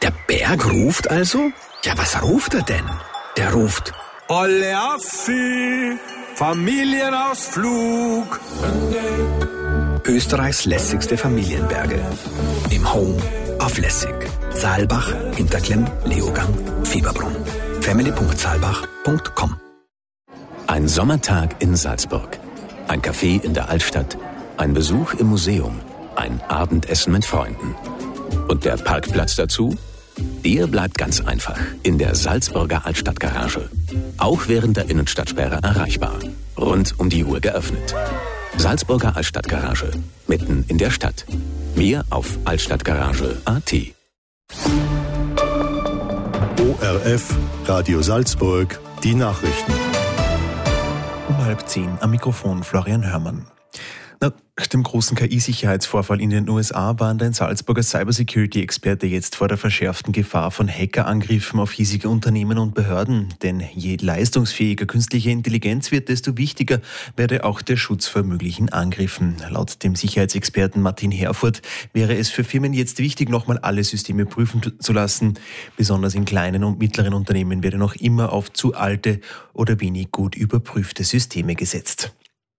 Der Berg ruft also? Ja, was ruft er denn? Der ruft: Olle Affi, Familienausflug. Österreichs lässigste Familienberge. Im Home auf Lässig. Saalbach, Hinterklemm, Leogang, Fieberbrunn. family.saalbach.com. Ein Sommertag in Salzburg. Ein Café in der Altstadt. Ein Besuch im Museum. Ein Abendessen mit Freunden. Und der Parkplatz dazu? Der bleibt ganz einfach in der Salzburger Altstadtgarage. Auch während der Innenstadtsperre erreichbar. Rund um die Uhr geöffnet. Salzburger Altstadtgarage. Mitten in der Stadt. Mehr auf altstadtgarage.at. ORF, Radio Salzburg, die Nachrichten. Um 9:30 am Mikrofon Florian Hörmann. Nach dem großen KI-Sicherheitsvorfall in den USA warnt ein Salzburger Cybersecurity-Experte jetzt vor der verschärften Gefahr von Hackerangriffen auf hiesige Unternehmen und Behörden. Denn je leistungsfähiger künstliche Intelligenz wird, desto wichtiger werde auch der Schutz vor möglichen Angriffen. Laut dem Sicherheitsexperten Martin Herfurth wäre es für Firmen jetzt wichtig, nochmal alle Systeme prüfen zu lassen. Besonders in kleinen und mittleren Unternehmen werde noch immer auf zu alte oder wenig gut überprüfte Systeme gesetzt.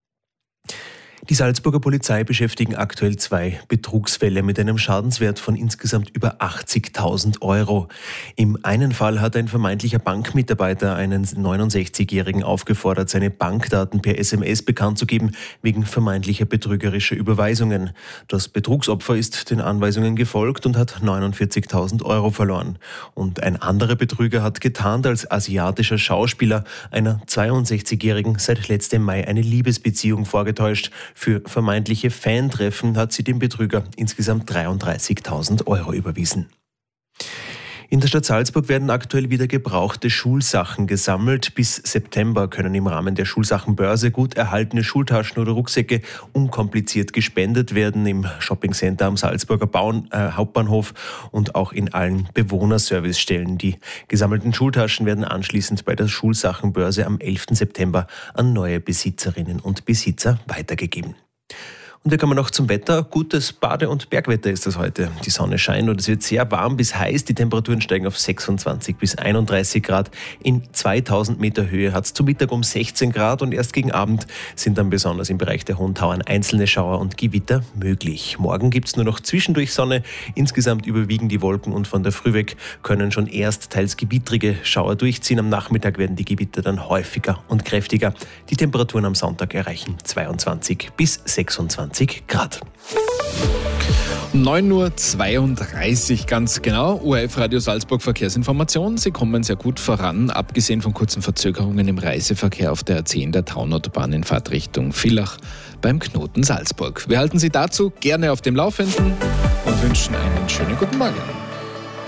Die Salzburger Polizei beschäftigen aktuell 2 Betrugsfälle mit einem Schadenswert von insgesamt über 80.000 Euro. Im einen Fall hat ein vermeintlicher Bankmitarbeiter einen 69-Jährigen aufgefordert, seine Bankdaten per SMS bekannt zu geben, wegen vermeintlicher betrügerischer Überweisungen. Das Betrugsopfer ist den Anweisungen gefolgt und hat 49.000 Euro verloren. Und ein anderer Betrüger hat getarnt als asiatischer Schauspieler einer 62-Jährigen seit letztem Mai eine Liebesbeziehung vorgetäuscht. Für vermeintliche Fantreffen hat sie dem Betrüger insgesamt 33.000 Euro überwiesen. In der Stadt Salzburg werden aktuell wieder gebrauchte Schulsachen gesammelt. Bis September können im Rahmen der Schulsachenbörse gut erhaltene Schultaschen oder Rucksäcke unkompliziert gespendet werden im Shoppingcenter am Salzburger Hauptbahnhof und auch in allen Bewohnerservicestellen. Die gesammelten Schultaschen werden anschließend bei der Schulsachenbörse am 11. September an neue Besitzerinnen und Besitzer weitergegeben. Und wir kommen noch zum Wetter. Gutes Bade- und Bergwetter ist das heute. Die Sonne scheint und es wird sehr warm bis heiß. Die Temperaturen steigen auf 26 bis 31 Grad. In 2000 Meter Höhe hat es zu Mittag um 16 Grad und erst gegen Abend sind dann besonders im Bereich der Hohen Tauern einzelne Schauer und Gewitter möglich. Morgen gibt es nur noch zwischendurch Sonne. Insgesamt überwiegen die Wolken und von der Früh weg können schon erst teils gewittrige Schauer durchziehen. Am Nachmittag werden die Gewitter dann häufiger und kräftiger. Die Temperaturen am Sonntag erreichen 22 bis 26 Grad. 9:32 Uhr ganz genau. ORF Radio Salzburg Verkehrsinformation. Sie kommen sehr gut voran, abgesehen von kurzen Verzögerungen im Reiseverkehr auf der A10 der Taunautobahn in Fahrtrichtung Villach beim Knoten Salzburg. Wir halten Sie dazu gerne auf dem Laufenden und wünschen einen schönen guten Morgen.